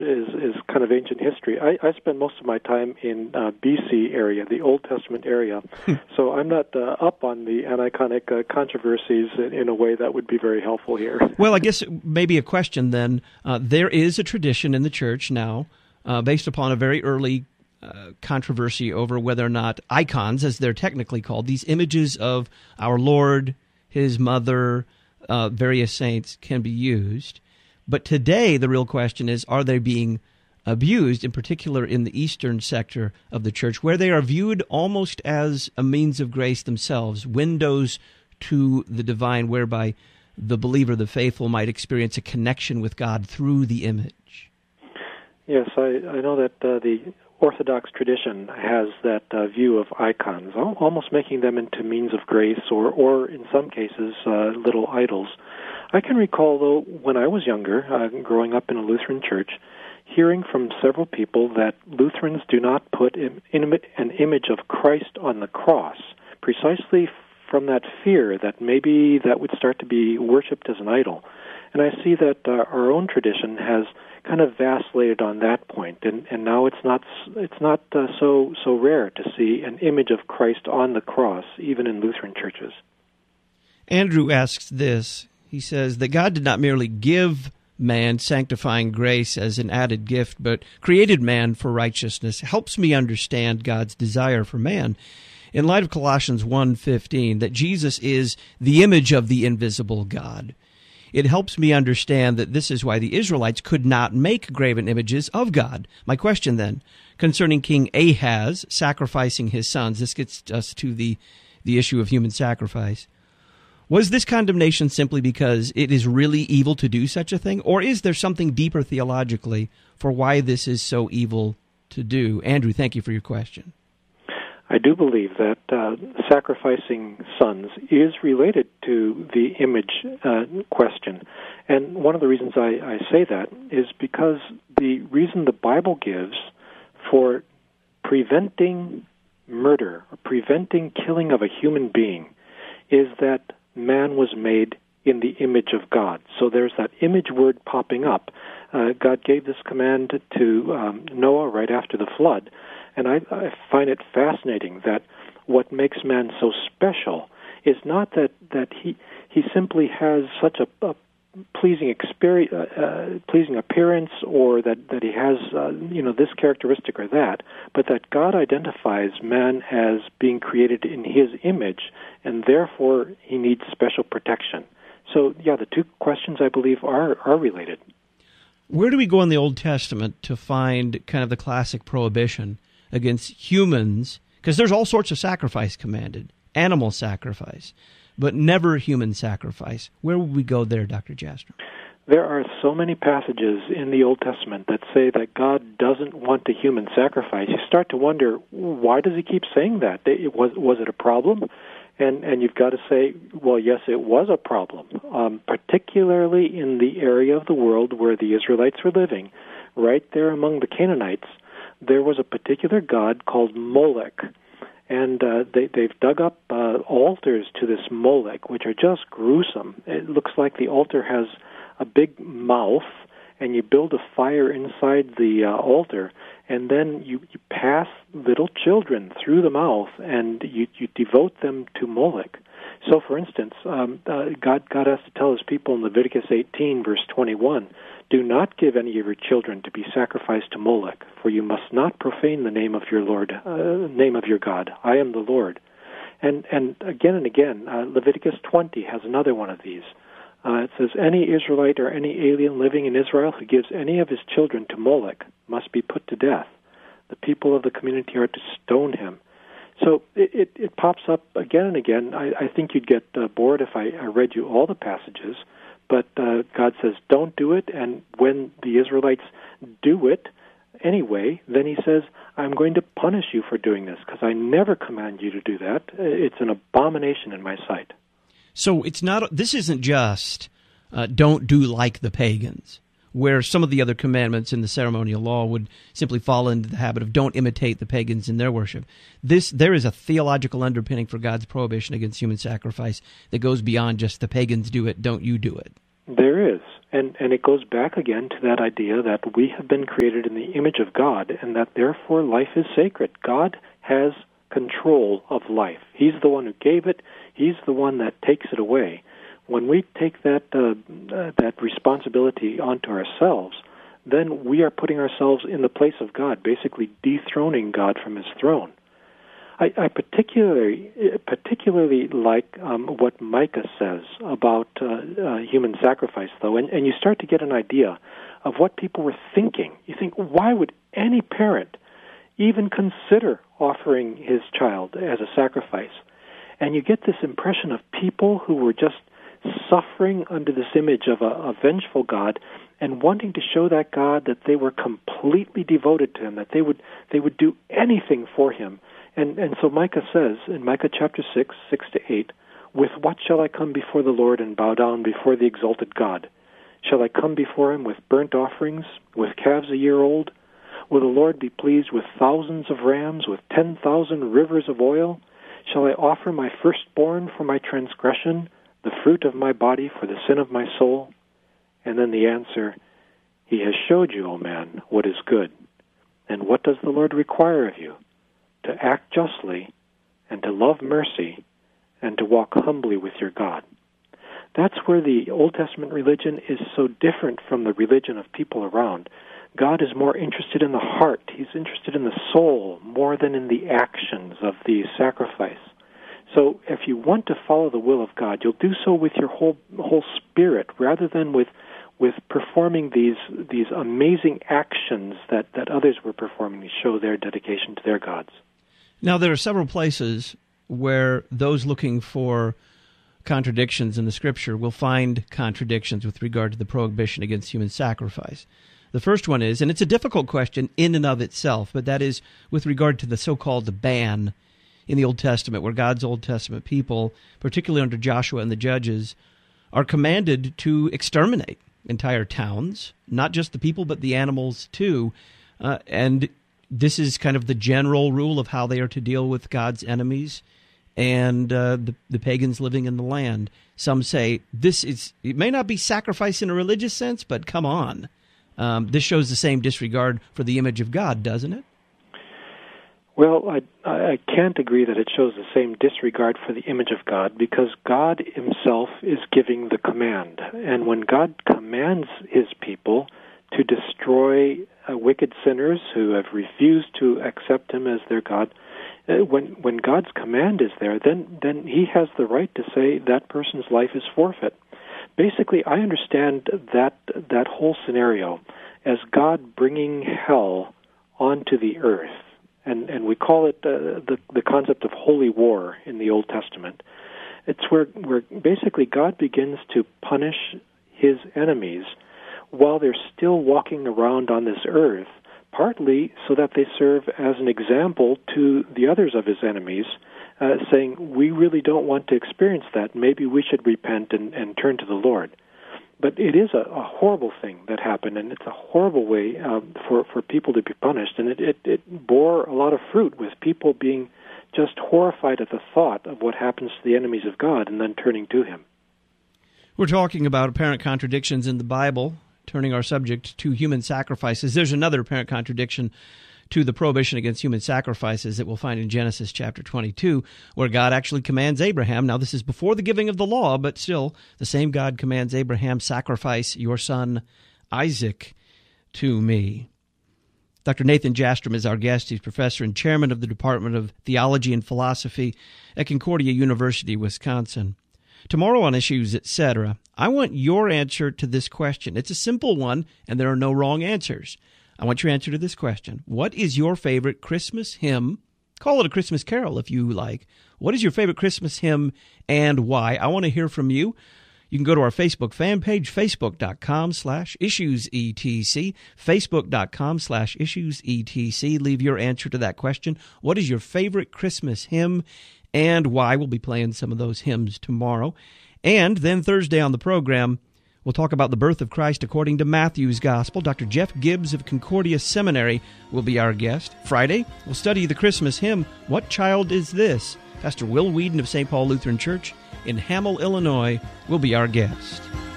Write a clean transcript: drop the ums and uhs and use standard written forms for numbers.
is kind of ancient history. I spend most of my time in BC area, the Old Testament area, so I'm not up on the aniconic controversies in a way that would be very helpful here. Well, I guess maybe a question then. There is a tradition in the church now based upon a very early controversy over whether or not icons, as they're technically called, these images of our Lord, His mother, various saints, can be used. But today, the real question is, are they being abused, in particular in the eastern sector of the church, where they are viewed almost as a means of grace themselves, windows to the divine, whereby the believer, the faithful, might experience a connection with God through the image? Yes, I know that the Orthodox tradition has that view of icons, almost making them into means of grace or in some cases, little idols. I can recall, though, when I was younger, growing up in a Lutheran church, hearing from several people that Lutherans do not put an image of Christ on the cross, precisely from that fear that maybe that would start to be worshipped as an idol. And I see that our own tradition has kind of vacillated on that point, and now it's not so rare to see an image of Christ on the cross, even in Lutheran churches. Andrew asks this. He says that God did not merely give man sanctifying grace as an added gift, but created man for righteousness. Helps me understand God's desire for man in light of Colossians 1:15, that Jesus is the image of the invisible God. It helps me understand that this is why the Israelites could not make graven images of God. My question then, concerning King Ahaz sacrificing his sons, this gets us to the issue of human sacrifice. Was this condemnation simply because it is really evil to do such a thing, or is there something deeper theologically for why this is so evil to do? Andrew, thank you for your question. I do believe that sacrificing sons is related to the image question. And one of the reasons I say that is because the reason the Bible gives for preventing murder, or preventing killing of a human being, is that man was made in the image of God. So there's that image word popping up. God gave this command to Noah right after the flood. And I find it fascinating that what makes man so special is not that he simply has such a pleasing pleasing appearance, or that he has this characteristic or that, but that God identifies man as being created in His image, and therefore he needs special protection. So, yeah, the two questions, I believe, are related. Where do we go in the Old Testament to find kind of the classic prohibition against humans? Because there's all sorts of sacrifice commanded, animal sacrifice, but never human sacrifice. Where would we go there, Dr. Jastrow? There are so many passages in the Old Testament that say that God doesn't want a human sacrifice. You start to wonder, why does He keep saying that? Was it a problem? And you've got to say, well, yes, it was a problem, particularly in the area of the world where the Israelites were living. Right there among the Canaanites, there was a particular god called Molech. And they've dug up altars to this Molech, which are just gruesome. It looks like the altar has a big mouth, and you build a fire inside the altar, and then you pass little children through the mouth, and you devote them to Molech. So, for instance, God has to tell His people in Leviticus 18, verse 21, "Do not give any of your children to be sacrificed to Molech, for you must not profane the name of your Lord, name of your God. I am the Lord." And again, Leviticus 20 has another one of these. It says, "Any Israelite or any alien living in Israel who gives any of his children to Molech must be put to death. The people of the community are to stone him." So it pops up again and again. I think you'd get bored if I read you all the passages, but God says, don't do it, and when the Israelites do it anyway, then He says, I'm going to punish you for doing this, because I never command you to do that. It's an abomination in my sight. So this isn't just don't do like the pagans, where some of the other commandments in the ceremonial law would simply fall into the habit of don't imitate the pagans in their worship. There is a theological underpinning for God's prohibition against human sacrifice that goes beyond just the pagans do it, don't you do it. There is. And it goes back again to that idea that we have been created in the image of God, and that therefore life is sacred. God has control of life. He's the one who gave it. He's the one that takes it away. When we take that responsibility onto ourselves, then we are putting ourselves in the place of God, basically dethroning God from his throne. I particularly like what Micah says about human sacrifice, though, and you start to get an idea of what people were thinking. You think, why would any parent even consider offering his child as a sacrifice? And you get this impression of people who were just suffering under this image of a vengeful God and wanting to show that God that they were completely devoted to him, that they would do anything for him. And so Micah says in Micah chapter 6, 6-8, "With what shall I come before the Lord and bow down before the exalted God? Shall I come before him with burnt offerings, with calves a year old? Will the Lord be pleased with thousands of rams, with 10,000 rivers of oil? Shall I offer my firstborn for my transgression, the fruit of my body for the sin of my soul?" And then the answer, "He has showed you, O man, what is good. And what does the Lord require of you? To act justly, and to love mercy, and to walk humbly with your God." That's where the Old Testament religion is so different from the religion of people around. God is more interested in the heart. He's interested in the soul more than in the actions of the sacrifice. So if you want to follow the will of God, you'll do so with your whole spirit, rather than with performing these amazing actions that others were performing to show their dedication to their gods. Now, there are several places where those looking for contradictions in the Scripture will find contradictions with regard to the prohibition against human sacrifice. The first one is, and it's a difficult question in and of itself, but that is with regard to the so-called ban in the Old Testament, where God's Old Testament people, particularly under Joshua and the Judges, are commanded to exterminate entire towns, not just the people, but the animals too. And this is kind of the general rule of how they are to deal with God's enemies and the pagans living in the land. Some say it may not be sacrifice in a religious sense, but come on. This shows the same disregard for the image of God, doesn't it? Well, I can't agree that it shows the same disregard for the image of God, because God himself is giving the command. And when God commands his people to destroy wicked sinners who have refused to accept him as their God, when God's command is there, then he has the right to say that person's life is forfeit. Basically, I understand that whole scenario as God bringing hell onto the earth. And we call it the concept of holy war in the Old Testament. It's where basically God begins to punish his enemies while they're still walking around on this earth, partly so that they serve as an example to the others of his enemies, saying, we really don't want to experience that. Maybe we should repent and turn to the Lord. But it is a horrible thing that happened, and it's a horrible way for people to be punished. And it bore a lot of fruit, with people being just horrified at the thought of what happens to the enemies of God and then turning to him. We're talking about apparent contradictions in the Bible, turning our subject to human sacrifices. There's another apparent contradiction to the prohibition against human sacrifices that we'll find in Genesis chapter 22, where God actually commands Abraham. Now, this is before the giving of the law, but still, the same God commands Abraham, sacrifice your son Isaac to me. Dr. Nathan Jastrom is our guest. He's professor and chairman of the Department of Theology and Philosophy at Concordia University, Wisconsin. Tomorrow on Issues, Etc., I want your answer to this question. It's a simple one, and there are no wrong answers. I want your answer to this question. What is your favorite Christmas hymn? Call it a Christmas carol if you like. What is your favorite Christmas hymn and why? I want to hear from you. You can go to our Facebook fan page, facebook.com/issuesetc, facebook.com/issuesetc. Leave your answer to that question. What is your favorite Christmas hymn and why? We'll be playing some of those hymns tomorrow. And then Thursday on the program, we'll talk about the birth of Christ according to Matthew's Gospel. Dr. Jeff Gibbs of Concordia Seminary will be our guest. Friday, we'll study the Christmas hymn, What Child Is This? Pastor Will Whedon of St. Paul Lutheran Church in Hamel, Illinois, will be our guest.